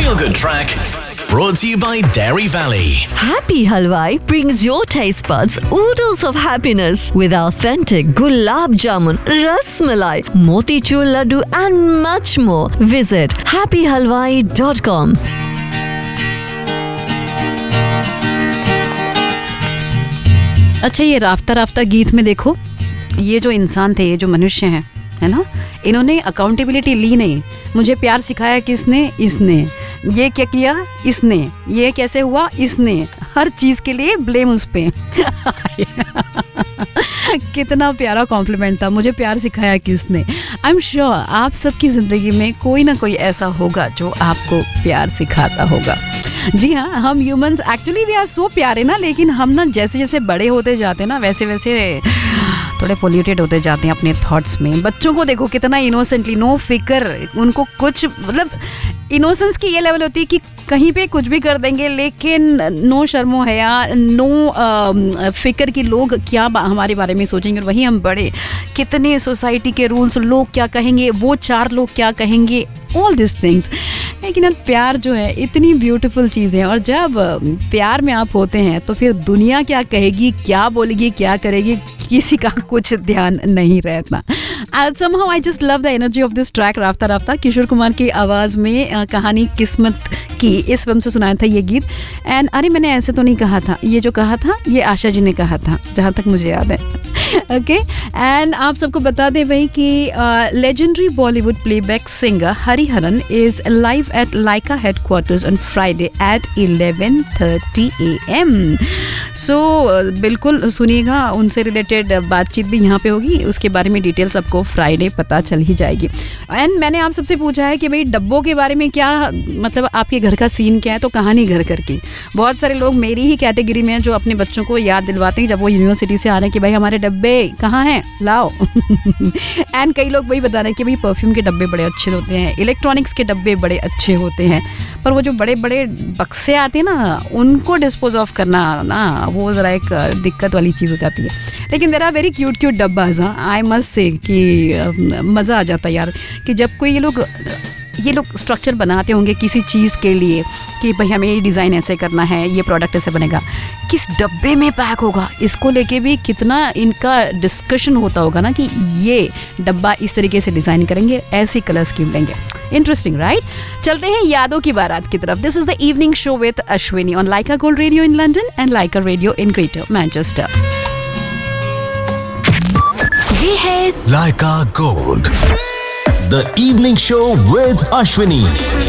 Feel Good Track, brought to you by Dairy Valley. Happy Halwai brings your taste buds oodles of happiness with authentic gulab jamun, ras malai, motichur laddu and much more. Visit happyhalwai.com. अच्छा, ये राफ्ता राफ्ता गीत में देखो, ये जो इंसान थे, ये जो मनुष्य हैं, है ना, इन्होंने अकाउंटेबिलिटी ली नहीं। मुझे प्यार सिखाया किसने? इसने। ये क्या किया? इसने। ये कैसे हुआ? इसने। हर चीज़ के लिए ब्लेम उस पे। कितना प्यारा कॉम्प्लीमेंट था, मुझे प्यार सिखाया किसने। आई एम श्योर आप सबकी ज़िंदगी में कोई ना कोई ऐसा होगा जो आपको प्यार सिखाता होगा। जी हाँ, हम humans actually we are so प्यारे ना, लेकिन हम ना जैसे जैसे बड़े होते जाते हैं ना, वैसे वैसे थोड़े पोल्यूटेड होते जाते हैं अपने थॉट्स में। बच्चों को देखो कितना इनोसेंटली, नो फिक्र, उनको कुछ मतलब इनोसेंस की ये लेवल होती है कि कहीं पे कुछ भी कर देंगे, लेकिन नो शर्मो हया, नो फिक्र कि लोग क्या हमारे बारे में सोचेंगे। और वहीं हम बड़े, कितने सोसाइटी के रूल्स, लोग क्या कहेंगे, वो चार लोग क्या कहेंगे, ऑल दिस थिंग्स। लेकिन यार प्यार जो है इतनी ब्यूटीफुल चीज़ है, और जब प्यार में आप होते हैं तो फिर दुनिया क्या कहेगी, क्या बोलेगी, क्या करेगी, किसी का कुछ ध्यान नहीं रहता। somehow I just love the energy of this track, Raabta Raabta. Kishore Kumar की आवाज़ में कहानी किस्मत की, इस फिल्म से सुनाया था ये गीत। एंड अरे मैंने ऐसे तो नहीं कहा था, ये जो कहा था ये आशा जी ने कहा था, जहाँ तक मुझे याद है। ओके, एंड आप सबको बता दें भाई कि legendary Bollywood playback singer Hariharan is live at Lyca headquarters on Friday eight 11:30 AM। सो बिल्कुल सुनिएगा, उनसे रिलेटेड बातचीत भी यहाँ पे होगी, उसके बारे में डिटेल्स आपको फ्राइडे पता चल ही जाएगी। एंड मैंने आप सबसे पूछा है कि भाई डब्बों के बारे में क्या, मतलब आपके घर का सीन क्या है, तो कहानी घर घर की। बहुत सारे लोग मेरी ही कैटेगरी में हैं जो अपने बच्चों को याद दिलवाते हैं जब वो यूनिवर्सिटी से आ रहे हैं कि भाई हमारे डब्बे कहाँ हैं, लाओ। एंड कई लोग वही बता रहे हैं कि भाई परफ्यूम के डब्बे बड़े अच्छे होते हैं, इलेक्ट्रॉनिक्स के डब्बे बड़े अच्छे होते हैं, पर वो जो बड़े बड़े बक्से आते हैं ना, उनको डिस्पोज ऑफ करना ना, वो ज़रा एक दिक्कत वाली चीज़ हो जाती है। लेकिन there are very cute cute डब्बाज, I must say कि मज़ा आ जाता है यार, कि जब कोई ये लोग स्ट्रक्चर बनाते होंगे किसी चीज़ के लिए कि भाई हमें ये डिज़ाइन ऐसे करना है, ये प्रोडक्ट ऐसे बनेगा, किस डब्बे में पैक होगा, इसको लेके भी कितना इनका डिस्कशन होता होगा ना, कि ये डब्बा इस तरीके से डिज़ाइन करेंगे, ऐसी कलर स्कीम लेंगे। Interesting right? चलते हैं यादों की बारात की तरफ। This is the evening show with Ashwini on Lyca gold radio in London and Lyca radio in greater Manchester. ये है लाइका gold, the evening show with Ashwini.